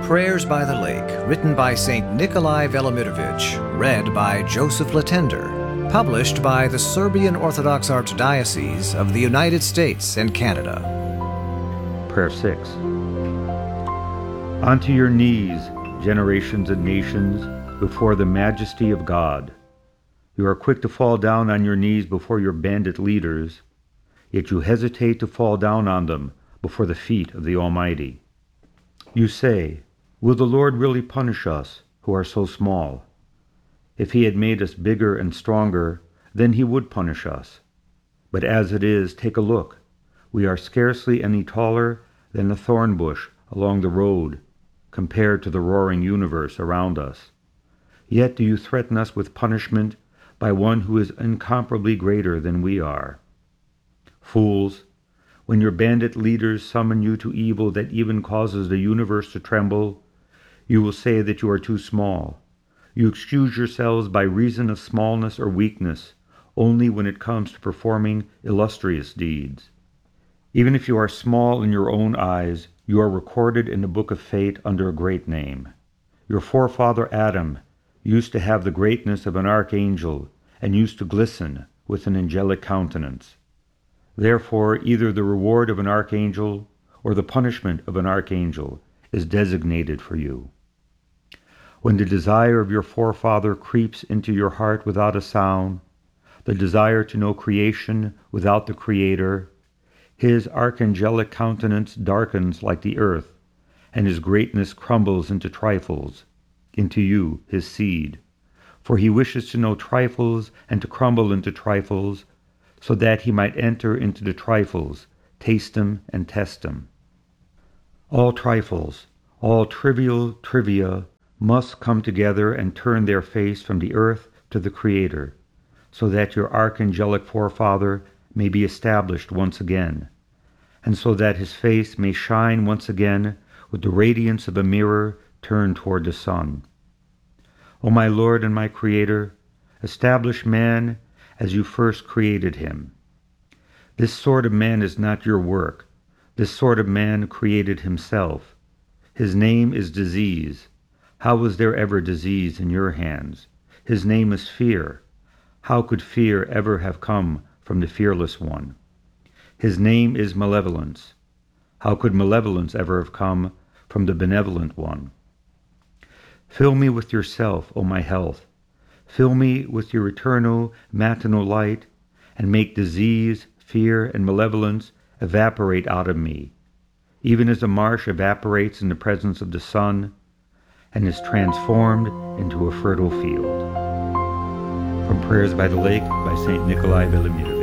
Prayers by the Lake, written by St. Nikolai Velimirovich, read by Joseph Latender, published by the Serbian Orthodox Archdiocese of the United States and Canada. Prayer 6. Onto your knees, generations and nations, before the majesty of God. You are quick to fall down on your knees before your bandit leaders, yet you hesitate to fall down on them before the feet of the Almighty. You say, "Will the Lord really punish us, who are so small? If he had made us bigger and stronger, then he would punish us. But as it is, take a look. We are scarcely any taller than a thorn bush along the road, compared to the roaring universe around us. Yet do you threaten us with punishment by one who is incomparably greater than we are? Fools, when your bandit leaders summon you to evil that even causes the universe to tremble, you will say that you are too small. You excuse yourselves by reason of smallness or weakness only when it comes to performing illustrious deeds. Even if you are small in your own eyes, you are recorded in the book of fate under a great name. Your forefather Adam used to have the greatness of an archangel and used to glisten with an angelic countenance. Therefore, either the reward of an archangel or the punishment of an archangel is designated for you. When the desire of your forefather creeps into your heart without a sound, the desire to know creation without the Creator, his archangelic countenance darkens like the earth, and his greatness crumbles into trifles, into you, his seed. For he wishes to know trifles and to crumble into trifles, so that he might enter into the trifles, taste them and test them. All trifles, all trivial trivia, must come together and turn their face from the earth to the Creator, so that your archangelic forefather may be established once again, and so that his face may shine once again with the radiance of a mirror turned toward the sun. O my Lord and my Creator, establish man as you first created him. This sort of man is not your work. This sort of man created himself. His name is disease. How was there ever disease in your hands? His name is fear. How could fear ever have come from the fearless one? His name is malevolence. How could malevolence ever have come from the benevolent one? Fill me with yourself, O my health. Fill me with your eternal matinal light, and make disease, fear, and malevolence evaporate out of me, even as a marsh evaporates in the presence of the sun and is transformed into a fertile field. From Prayers by the Lake by St. Nikolai Velimirovich.